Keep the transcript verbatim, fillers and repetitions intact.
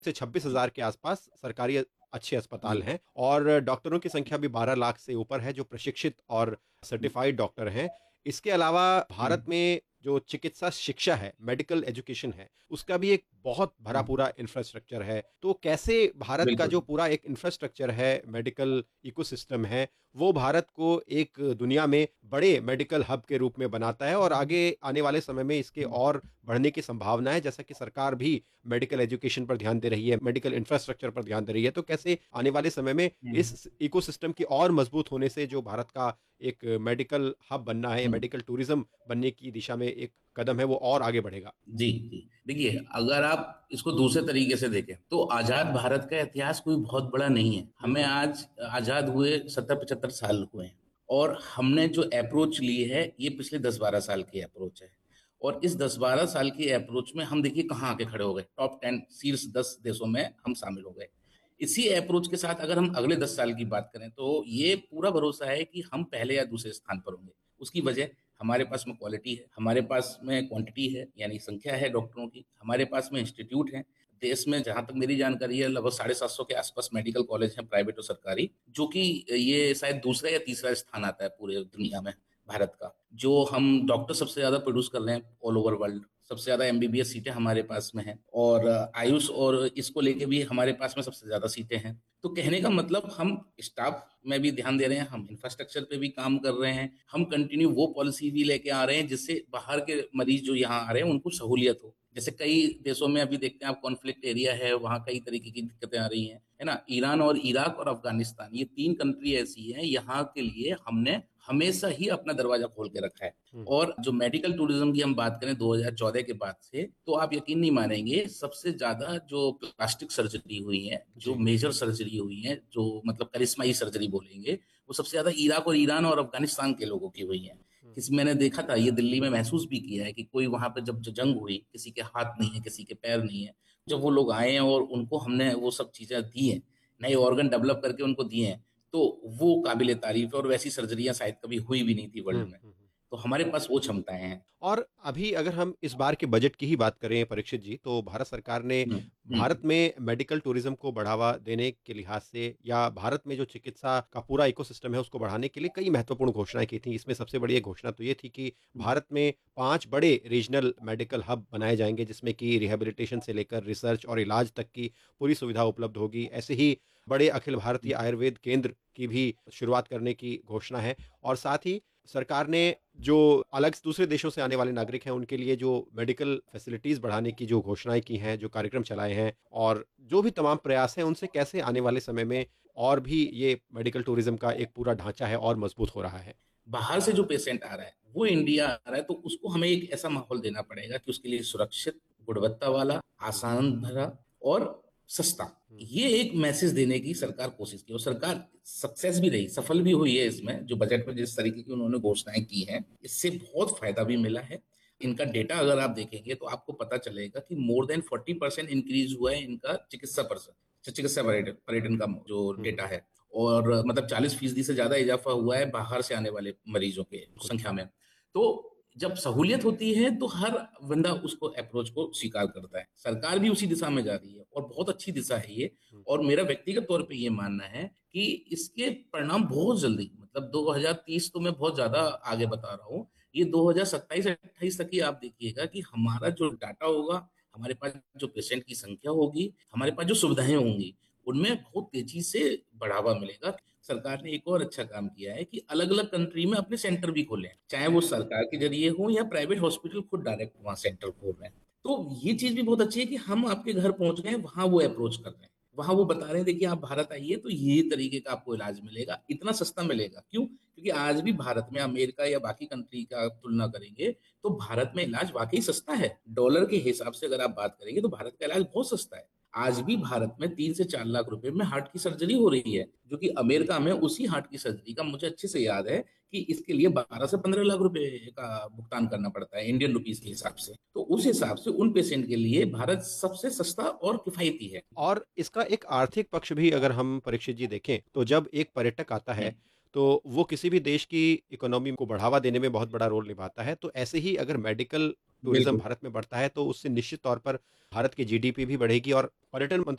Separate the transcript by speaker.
Speaker 1: से छब्बीस हज़ार के आसपास सरकारी अच्छे अस्पताल
Speaker 2: जी,
Speaker 1: हैं और डॉक्टरों की संख्या भी बारह लाख से ऊपर है जो प्रशिक्षित और
Speaker 2: हुँ,
Speaker 1: सर्टिफाइड डॉक्टर हैं। इसके अलावा
Speaker 2: हुँ,
Speaker 1: भारत में जो चिकित्सा शिक्षा है, मेडिकल एजुकेशन है, उसका भी एक बहुत भरा
Speaker 2: हुँ,
Speaker 1: पूरा इंफ्रास्ट्रक्चर है। तो कैसे भारत का
Speaker 2: बिल्कुल।
Speaker 1: जो पूरा एक इंफ्रास्ट्रक्चर है, मेडिकल इकोसिस्टम है, वो भारत को एक दुनिया में बड़े मेडिकल हब के रूप में बनाता है और आगे आने वाले समय में इसके
Speaker 2: हुँ,
Speaker 1: और बढ़ने की संभावना है, जैसा कि सरकार भी मेडिकल एजुकेशन पर ध्यान दे रही है, मेडिकल इंफ्रास्ट्रक्चर पर ध्यान दे रही है। तो कैसे आने वाले समय में
Speaker 2: हुँ,
Speaker 1: इस इकोसिस्टम की और मजबूत होने से जो भारत का एक मेडिकल हब बनना है या
Speaker 2: हुँ।
Speaker 1: मेडिकल टूरिज्म बनने की दिशा में एक कदम है, वो और आगे बढ़ेगा?
Speaker 2: जी, जी। देखिए, अगर आप इसको दूसरे तरीके से देखें, तो आज़ाद भारत का इतिहास कोई बहुत बड़ा नहीं है। हमें
Speaker 1: बिल्कुल।
Speaker 2: आज आज़ाद हुए सत्तर पचहत्तर साल हुए हैं और हमने जो अप्रोच ली है, ये पिछले दस बारह साल की अप्रोच है। और इस दस बारह साल की अप्रोच में हम देखिए कहाँ आके खड़े हो गए, टॉप दस शीर्ष दस देशों में हम शामिल हो गए। इसी अप्रोच के साथ अगर हम अगले दस साल की बात करें, तो ये पूरा भरोसा है कि हम पहले या दूसरे स्थान पर होंगे। उसकी वजह हमारे पास में क्वालिटी है, हमारे पास में क्वांटिटी है, यानी संख्या है डॉक्टरों की, हमारे पास में इंस्टीट्यूट हैं। देश में जहाँ तक मेरी जानकारी है लगभग साढ़े सात सौ के आसपास मेडिकल कॉलेज हैं, प्राइवेट और सरकारी, जो कि ये शायद दूसरा या तीसरा स्थान आता है पूरे दुनिया में भारत का। जो हम डॉक्टर सबसे ज़्यादा प्रोड्यूस कर रहे हैं ऑल ओवर वर्ल्ड, सबसे ज़्यादा एमबीबीएस सीटें हमारे पास में हैं और आयुष और इसको लेके भी हमारे पास में सबसे ज़्यादा सीटें हैं। तो कहने का मतलब हम स्टाफ में भी ध्यान दे रहे हैं, हम इंफ्रास्ट्रक्चर पे भी काम कर रहे हैं, हम कंटिन्यू वो पॉलिसी भी लेके आ रहे हैं जिससे बाहर के मरीज जो यहाँ आ रहे हैं उनको सहूलियत हो। जैसे कई देशों में अभी देखते हैं आप, कॉन्फ्लिक्ट एरिया है, वहाँ कई तरीके की दिक्कतें आ रही हैं, है ना? ईरान और इराक और अफगानिस्तान, ये तीन कंट्री ऐसी हैं, यहाँ के लिए हमने हमेशा ही अपना दरवाजा खोल के रखा है।
Speaker 1: हुँ,
Speaker 2: और जो मेडिकल टूरिज्म की हम बात करें दो हज़ार चौदह के बाद से, तो आप यकीन नहीं मानेंगे, सबसे ज़्यादा जो प्लास्टिक सर्जरी हुई है, जो
Speaker 1: जी।
Speaker 2: मेजर सर्जरी हुई है, जो मतलब करिश्माई सर्जरी बोलेंगे, वो सबसे ज़्यादा इराक और ईरान और अफ़गानिस्तान के लोगों की हुई है।
Speaker 1: हुँ,
Speaker 2: किसी मैंने देखा था, ये दिल्ली में महसूस भी किया है कि कोई वहाँ पे जब ज जंग हुई, किसी के हाथ नहीं है, किसी के पैर नहीं है, जब वो लोग आए हैं और उनको हमने वो सब चीज़ें दी हैं, नए ऑर्गन डेवलप करके उनको दिए हैं, तो वो काबिल-ए-तारीफ़ है और वैसी सर्जरियाँ शायद कभी हुई भी नहीं थी
Speaker 1: हुँ,
Speaker 2: वर्ल्ड में।
Speaker 1: हुँ, हुँ।
Speaker 2: तो हमारे पास वो क्षमताएँ हैं।
Speaker 1: और अभी अगर हम इस बार के बजट की ही बात करें परीक्षित जी, तो भारत सरकार ने
Speaker 2: हुँ, हुँ,
Speaker 1: भारत में मेडिकल टूरिज़्म को बढ़ावा देने के लिहाज से या भारत में जो चिकित्सा का पूरा इकोसिस्टम है, उसको बढ़ाने के लिए कई महत्वपूर्ण घोषणाएँ की थी। इसमें सबसे बड़ी एक घोषणा तो ये थी कि
Speaker 2: हुँ,
Speaker 1: भारत में पाँच बड़े रीजनल मेडिकल हब बनाए जाएँगे, जिसमें कि रिहैबिलिटेशन से लेकर रिसर्च और इलाज तक की पूरी सुविधा उपलब्ध होगी। ऐसे ही बड़े अखिल भारतीय
Speaker 2: हुँ,
Speaker 1: आयुर्वेद केंद्र की भी शुरुआत करने की घोषणा है और साथ ही सरकार ने जो अलग दूसरे देशों से आने वाले नागरिक हैं, उनके लिए जो मेडिकल फैसिलिटीज़ बढ़ाने की जो घोषणाएँ की हैं, जो कार्यक्रम चलाए हैं और जो भी तमाम प्रयास हैं, उनसे कैसे आने वाले समय में और भी ये मेडिकल टूरिज़्म का एक पूरा ढाँचा है और मजबूत हो रहा है?
Speaker 2: बाहर से जो पेशेंट आ रहा है, वो इंडिया आ रहा है, तो उसको हमें एक ऐसा माहौल देना पड़ेगा कि उसके लिए सुरक्षित, गुणवत्ता वाला, आसान भरा और सस्ता।
Speaker 1: हुँ,
Speaker 2: ये एक मैसेज देने की सरकार कोशिश की और सरकार सक्सेस भी रही, सफल भी हुई है इसमें, जो बजट में जिस तरीके की उन्होंने घोषणाएँ की हैं, इससे बहुत फ़ायदा भी मिला है। इनका डेटा अगर आप देखेंगे तो आपको पता चलेगा कि more than forty percent increase हुआ है इनका चिकित्सा पर्सन चिकित्सा पर्यटन पर्यटन का जो
Speaker 1: हुँ, हुँ,
Speaker 2: डेटा है। और मतलब चालीस फीसदी से ज़्यादा इज़ाफ़ा हुआ है बाहर से आने वाले मरीज़ों के
Speaker 1: बिल्कुल।
Speaker 2: संख्या में। तो जब सहूलियत होती है तो हर बंदा उसको अप्रोच को स्वीकार करता है। सरकार भी उसी दिशा में जा रही है और बहुत अच्छी दिशा है ये।
Speaker 1: हुँ,
Speaker 2: और मेरा व्यक्तिगत तौर पे ये मानना है कि इसके परिणाम बहुत जल्दी, मतलब दो हज़ार तीस तो मैं बहुत ज़्यादा आगे बता रहा हूँ। ये दो हज़ार सत्ताईस अट्ठाईस तक ही आप देखिएगा कि हमारा जो डाटा होगा, हमारे पास जो पेशेंट की संख्या होगी, हमारे पास जो सुविधाएँ होंगी, उनमें बहुत तेज़ी से बढ़ावा मिलेगा। सरकार ने एक और अच्छा काम किया है कि अलग-अलग कंट्री में अपने सेंटर भी खोले हैं। चाहे वो सरकार के ज़रिए हो या प्राइवेट हॉस्पिटल खुद डायरेक्ट वहाँ सेंटर खोल रहे हैं। तो ये चीज़ भी बहुत अच्छी है कि हम आपके घर पहुँच गए हैं, वहाँ वो अप्रोच कर रहे हैं। वहाँ वो बता रहे हैं देखिए आप भारत आइए तो ये तरीके का आपको इलाज मिलेगा, इतना सस्ता मिलेगा। क्यों? क्योंकि आज भी भारत में अमेरिका या बाकी कंट्री का तुलना करेंगे तो भारत में इलाज वाक़ई सस्ता है। डॉलर के हिसाब से अगर आप बात करेंगे तो भारत का इलाज बहुत सस्ता है। आज भी भारत में तीन से चार लाख रुपए में हार्ट की सर्जरी हो रही है, जो कि अमेरिका में उसी हार्ट की सर्जरी का मुझे अच्छे से याद है कि इसके लिए बारह से पंद्रह लाख रुपए का भुगतान करना पड़ता है इंडियन रुपीज़ के हिसाब से। तो उस हिसाब से उन पेशेंट के लिए भारत सबसे सस्ता और किफ़ायती है।
Speaker 1: और इसका एक आर्थिक पक्ष भी अगर हम परीक्षित जी देखें, तो जब एक पर्यटक आता
Speaker 2: हुँ,
Speaker 1: है, तो वो किसी भी देश की इकोनॉमी को बढ़ावा देने में बहुत बड़ा रोल निभाता है। तो ऐसे ही अगर मेडिकल टूरिज्म
Speaker 2: बिल्कुल।
Speaker 1: भारत में बढ़ता है तो उससे निश्चित तौर पर भारत की जीडीपी भी बढ़ेगी और पर्यटन